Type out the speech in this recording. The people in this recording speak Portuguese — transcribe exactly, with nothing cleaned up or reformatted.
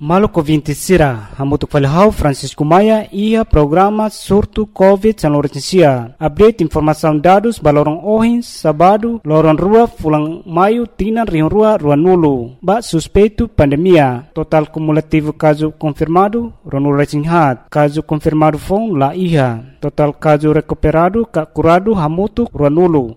Maluco vinte sira, hamutuk falhau Francisco Maia ia programa surto Covid São Lourenço. Update informação dados balorong ohin sabado lorong rua fulang maio tinan rion rua rua nulu. Ba suspeito pandemia. Total cumulativo caso confirmado ronul recinghat. Caso confirmado fon la iha. Total caso recuperado ka curado hamutuk rua nulu.